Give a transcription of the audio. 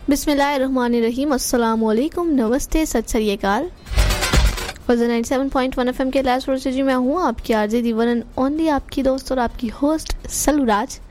बिस्मिल्लाहिर्रहमानिर्रहीम, अस्सलाम वालेकुम, नमस्ते, सत श्री अकाल। 97.1 FM के लास्ट रोड से जी मैं हूँ आपकी RJ the one and only, आपकी दोस्त और आपकी होस्ट सलूराज।